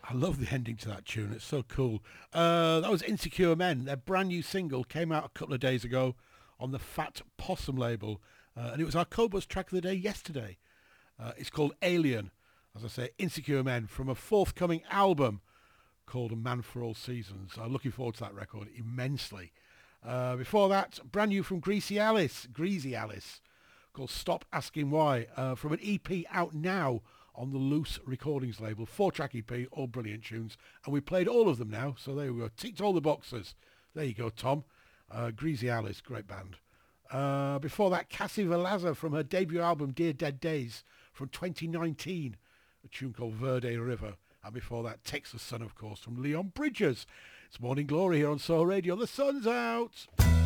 I love the ending to that tune. It's so cool. That was Insecure Men. Their brand new single came out a couple of days ago on the Fat Possum label. And it was our Cobus track of the day yesterday. It's called Alien. As I say, Insecure Men from a forthcoming album called A Man for All Seasons. I'm looking forward to that record immensely. Before that, brand new from Greasy Alice, called Stop Asking Why, from an EP out now on the Loose Recordings label. 4-track EP, all brilliant tunes. And we played all of them now, so there we go. Ticked all the boxes. There you go, Tom. Greasy Alice, great band. Before that, Cassie Velazza from her debut album Dear Dead Days from 2019, a tune called Verde River. And before that, Texas Sun, of course, from Leon Bridges. It's Morning Glory here on Soul Radio. The sun's out.